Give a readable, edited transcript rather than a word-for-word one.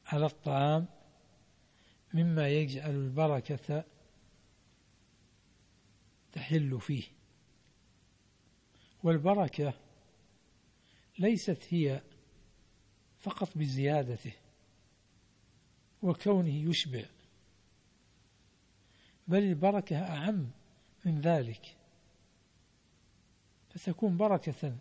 على الطعام مما يجعل البركة تحل فيه. والبركة ليست هي فقط بزيادته وكونه يشبع، بل البركة أعم من ذلك، فتكون بركة